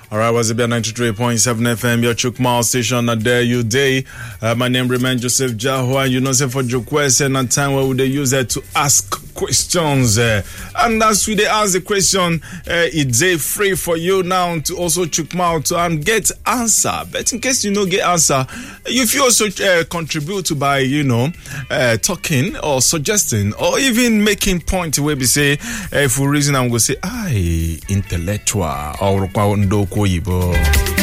All right, was it 93.7 FM, your Chukmal station, a day you day. My name remains Joseph Jahua, and you know, say for your question and time where would they use it to ask questions. And as we they ask the question, it's a free for you now to also Chukmal to get answer. But in case you don't get answer, if you also contribute by, you know, talking or suggesting or even making point where we say, for reason I'm going to say, intellectual or ndoko yibo.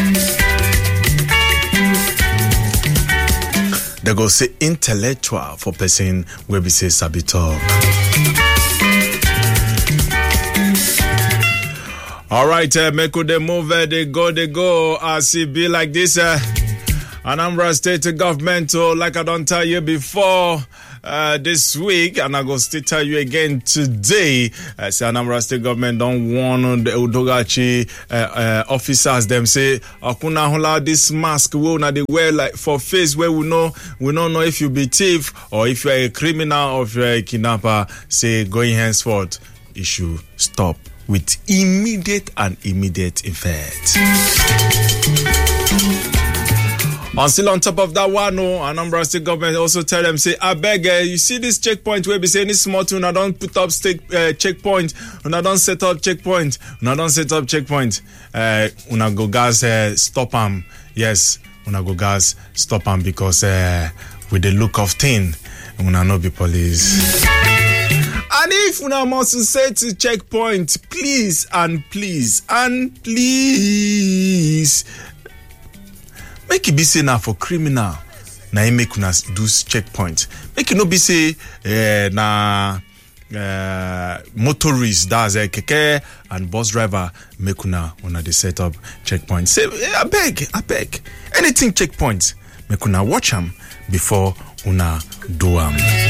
They go say intellectual for person where we say sabi talk. All right, make they move, they go. As it be like this, Anambra State government, like I don't tell you before, this week, and I go still tell you again today. Say Anambra State government don't want the Udogachi officers. Them say, "Akuna hola this mask will not they wear like for face where we don't know if you be thief or if you are a criminal or if you are a kidnapper." Say going henceforth, it should stop with immediate effect. And still on top of that one, Anambra State government also tell them, say, I beg, you see this checkpoint where we say any small tune, I don't put up state checkpoint, and I don't set up checkpoint, una go gas stop them. Yes, una go gas stop them because with the look of thing, una no be police. And if una must say to checkpoint, please, make it be say now for criminal. Now you make una do checkpoint. Make it no be say motorist that's a keke and bus driver make una they set up checkpoint. Say I beg. Anything checkpoint, make una watch them before una do them.